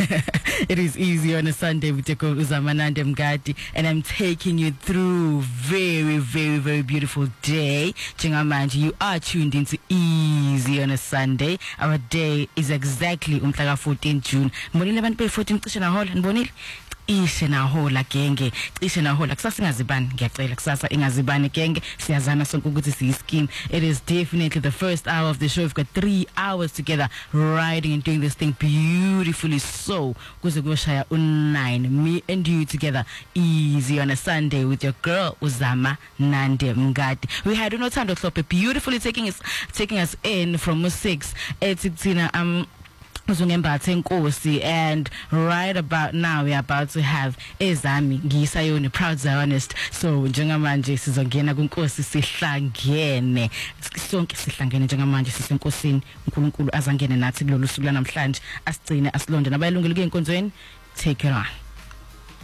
It is easy on a Sunday with your Uzama Nande Mngadi, and I'm taking you through very, very, very beautiful day. Chingamanje, you are tuned into Easy on a Sunday. Our day is exactly 14 June. Mbonile abantu be 14 cishe na hola mbonile. Ishe na hola genge, ishe na hola kusasa ingazibani ngiyacela kusasa ingazibani genge siyazana sonke ukuthi siyischeme. It is definitely the first hour of the show. We've got 3 hours together riding and doing this thing beautifully, so kuze kuyoshaya u9, me and you together easy on a Sunday with your girl Uzama Nande Mngadi. We had Unothando Hlope beautifully taking us in from 6 ethi and right about now we are about to have Ezami Ngisayoni, proud Zionist. So njengamanje sizongena kuNkosi sihlangene sonke sihlangene njengamanje sisenkosini uNkulunkulu azangene nathi kulolu suku lanamhlanje asigcine asilonde nabayilungile kwenkonzweni. Take it on.